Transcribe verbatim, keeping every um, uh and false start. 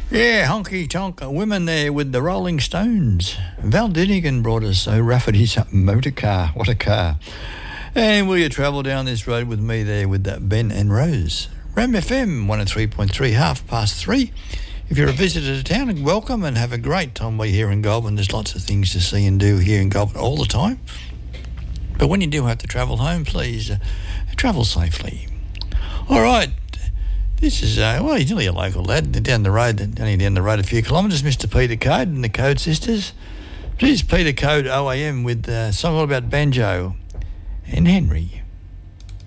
Yeah, honky tonk women there with the Rolling Stones. Val Dinigan brought us So Rafferty's motor car. What a car. And will you travel down this road with me there with that Ben and Rose? Ram F M one oh three point three, half past three. If you're a visitor to town, welcome and have a great time. We're here in Goulburn. There's lots of things to see and do here in Goulburn all the time. But when you do have to travel home, please uh, travel safely. All right. This is, uh, well, he's nearly a local lad. Down the road, only down the road a few kilometres, Mister Peter Code and the Code Sisters. Please, Peter Code O A M with a song all about banjo and Henry.